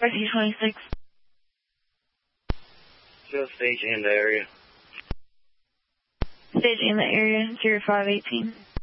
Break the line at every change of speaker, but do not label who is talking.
Rescue 26.
Just stage in the area.
Stage in the area, 0518.